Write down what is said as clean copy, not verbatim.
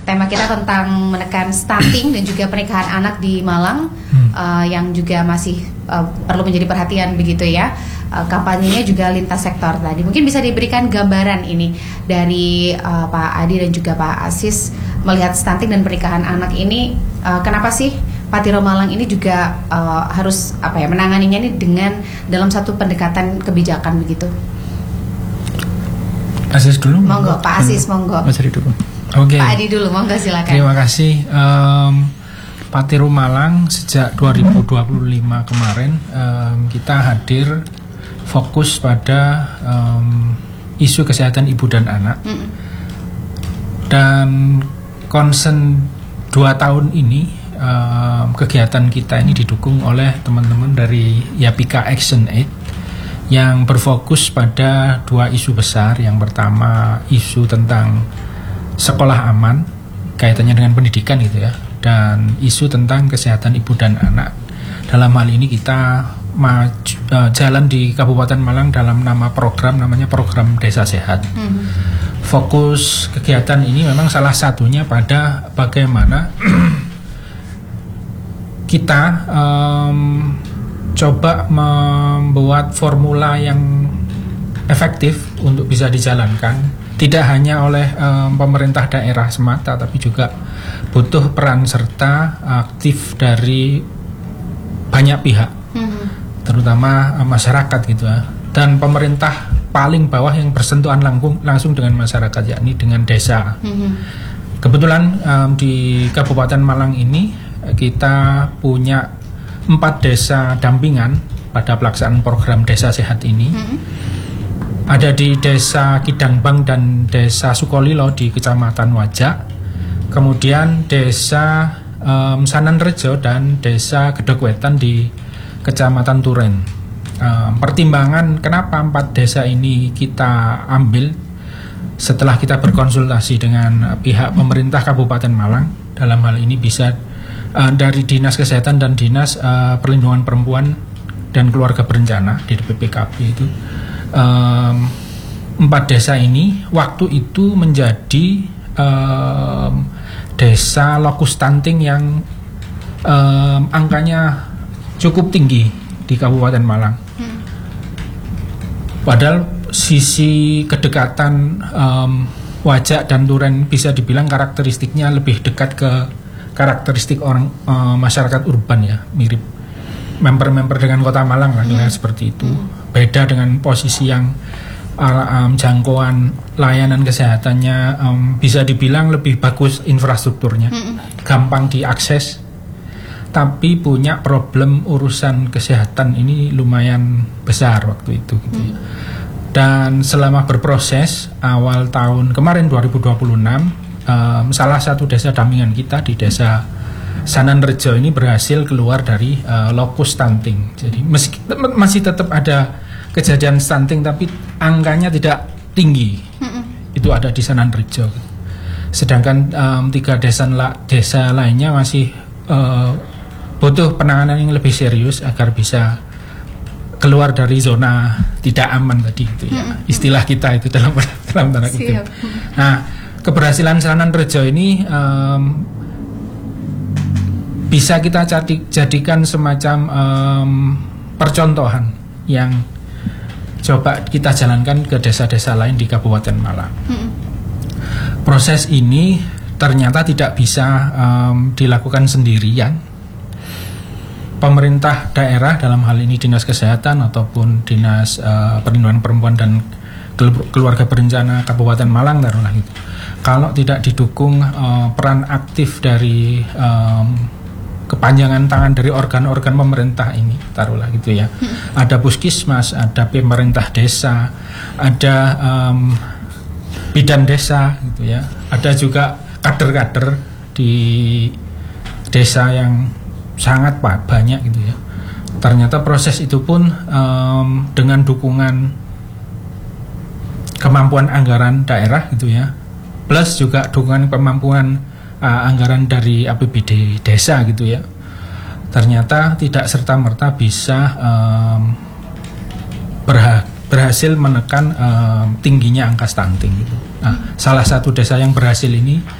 tema kita tentang menekan stunting dan juga pernikahan anak di Malang, yang juga masih perlu menjadi perhatian begitu ya. Kampanyenya juga lintas sektor tadi. Mungkin bisa diberikan gambaran ini dari Pak Adi dan juga Pak Aziz melihat stunting dan pernikahan anak ini, kenapa sih Patiro Malang ini juga harus menanganinya ini dengan dalam satu pendekatan kebijakan begitu? Aziz dulu. Monggo, Pak Aziz, monggo. Mas Adi dulu. Oke. Pak Adi dulu, monggo silakan. Terima kasih. Patiro Malang sejak 2025 kemarin kita hadir fokus pada isu kesehatan ibu dan anak. Dan concern 2 tahun ini kegiatan kita ini didukung oleh teman-teman dari Yapika Action Aid yang berfokus pada 2 isu besar. Yang pertama isu tentang sekolah aman, kaitannya dengan pendidikan gitu ya, dan isu tentang kesehatan ibu dan anak. Dalam hal ini kita jalan di Kabupaten Malang dalam nama program, namanya program Desa Sehat. Fokus kegiatan ini memang salah satunya pada bagaimana kita coba membuat formula yang efektif untuk bisa dijalankan, tidak hanya oleh pemerintah daerah semata, tapi juga butuh peran serta aktif dari banyak pihak, terutama masyarakat gitu ya, dan pemerintah paling bawah yang bersentuhan langsung dengan masyarakat, yakni dengan desa. Kebetulan di Kabupaten Malang ini kita punya 4 desa dampingan pada pelaksanaan program Desa Sehat ini. Ada di Desa Kidangbang dan Desa Sukolilo di Kecamatan Wajak, kemudian Desa Sananrejo dan Desa Gedogwetan di Kecamatan Turen. Pertimbangan kenapa 4 desa ini kita ambil setelah kita berkonsultasi dengan pihak pemerintah Kabupaten Malang, dalam hal ini bisa dari Dinas Kesehatan dan Dinas Perlindungan Perempuan dan Keluarga Berencana di PPKB itu, 4 desa ini waktu itu menjadi desa lokus stunting yang angkanya cukup tinggi di Kabupaten Malang. Padahal sisi kedekatan Wajak dan Turen bisa dibilang karakteristiknya lebih dekat ke karakteristik orang masyarakat urban ya, mirip member-member dengan Kota Malang lah, dengan seperti itu. Beda dengan posisi yang jangkauan layanan kesehatannya bisa dibilang lebih bagus infrastrukturnya, gampang diakses, tapi punya problem urusan kesehatan ini lumayan besar waktu itu gitu ya. Dan selama berproses awal tahun kemarin 2026, salah satu desa dampingan kita di Desa Sananrejo ini berhasil keluar dari lokus stunting. Jadi masih tetap ada kejadian stunting, tapi angkanya tidak tinggi. Itu ada di Sananrejo. Sedangkan 3 desa lainnya masih butuh penanganan yang lebih serius agar bisa keluar dari zona tidak aman tadi itu ya. Istilah kita itu dalam tanda kutip. Nah, keberhasilan Sananrejo ini bisa kita jadikan semacam percontohan yang coba kita jalankan ke desa-desa lain di Kabupaten Malang. Proses ini ternyata tidak bisa dilakukan sendirian. Pemerintah daerah, dalam hal ini Dinas Kesehatan ataupun Dinas Perlindungan Perempuan dan Keluarga Berencana Kabupaten Malang, taruhlah gitu, kalau tidak didukung peran aktif dari kepanjangan tangan dari organ-organ pemerintah ini, taruhlah gitu ya, ada puskesmas, ada pemerintah desa, ada bidan desa gitu ya, ada juga kader-kader di desa yang sangat banyak gitu ya. Ternyata proses itu pun dengan dukungan kemampuan anggaran daerah gitu ya, plus juga dukungan kemampuan anggaran dari APBD desa gitu ya, ternyata tidak serta-merta bisa berhasil menekan tingginya angka stunting gitu. Nah, salah satu desa yang berhasil ini